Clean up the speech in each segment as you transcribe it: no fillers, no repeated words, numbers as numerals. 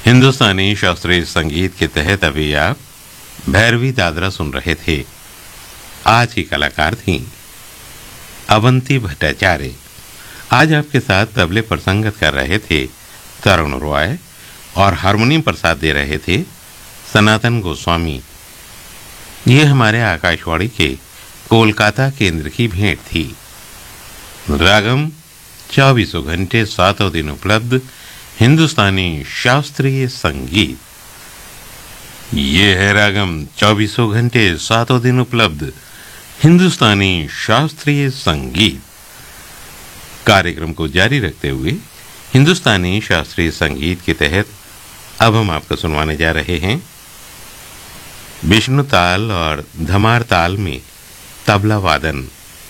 हिंदुस्तानी शास्त्रीय संगीत के तहत अभी आप भैरवी दादरा सुन रहे थे। आज की कलाकार थीं अवंती भट्टाचार्य। आज आपके साथ तबले पर संगत कर रहे थे तरुण रॉय और हारमोनियम पर साथ दे रहे थे सनातन गोस्वामी। ये हमारे आकाशवाणी के कोलकाता केंद्र की भेंट थी। रागम 24 घंटे 7 दिन उपलब्ध हिंदुस्तानी शास्त्रीय संगीत। ये है रागम 24 घंटे 7 दिन उपलब्ध हिंदुस्तानी शास्त्रीय संगीत। कार्यक्रम को जारी रखते हुए हिंदुस्तानी शास्त्रीय संगीत के तहत अब हम आपको सुनवाने जा रहे हैं विष्णु ताल और धमार ताल में तबला वादन।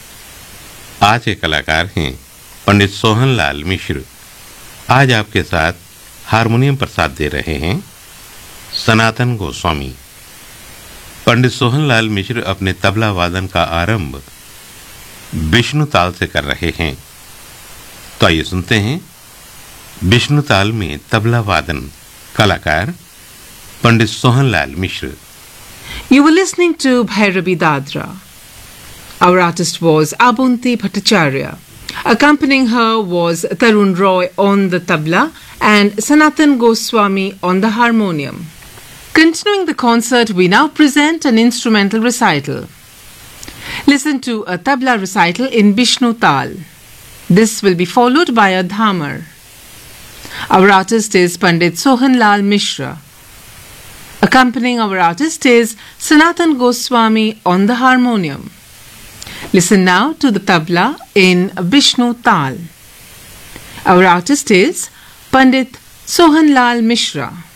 आज के कलाकार हैं पंडित सोहनलाल मिश्र। आज आपके साथ हारमोनियम पर साथ दे रहे हैं सनातन गोस्वामी। पंडित सोहनलाल मिश्र अपने तबला वादन का आरंभ विष्णु ताल से कर रहे हैं। तो आइए सुनते हैं विष्णु ताल में तबला वादन। कलाकार पंडित सोहनलाल मिश्र। You were listening to Bhairavi Dadra. Our artist was Abunti Bhattacharya. Accompanying her was Tarun Roy on the tabla and Sanatan Goswami on the harmonium. Continuing the concert, we now present an instrumental recital. Listen to a tabla recital in Vishnu Tal. This will be followed by a dhamar. Our artist is Pandit Sohanlal Mishra. Accompanying our artist is Sanatan Goswami on the harmonium. Listen now to the tabla in Vishnu Tal. Our artist is Pandit Sohanlal Mishra.